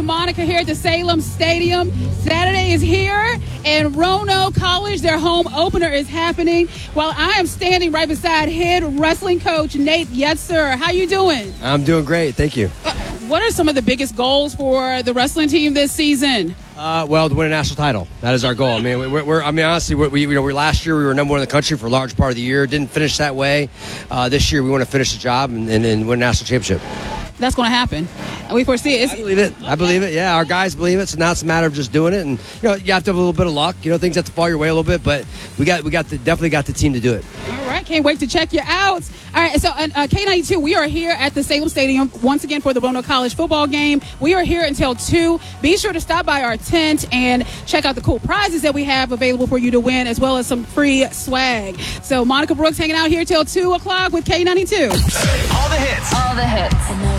Monica here at the Salem Stadium. Saturday is here, and Roanoke College, their home opener, is happening. While I am standing right beside head wrestling coach Nate Yetzer. How you doing? I'm doing great, thank you. What are some of the biggest goals for the wrestling team this season? Well, to win a national title. That is our goal. I mean, honestly, last year we were number one in the country for a large part of the year. Didn't finish that way. This year we want to finish the job and win a national championship. That's going to happen. We foresee it. I believe it. Yeah, our guys believe it. So now it's a matter of just doing it, and you have to have a little bit of luck. Things have to fall your way a little bit, but we definitely got the team to do it. All right, can't wait to check you out. All right, so K92, we are here at the Salem Stadium once again for the Roanoke College football game. We are here until 2. Be sure to stop by our tent and check out the cool prizes that we have available for you to win, as well as some free swag. So Monica Brooks hanging out here till 2 o'clock with K92. All the hits. All the hits.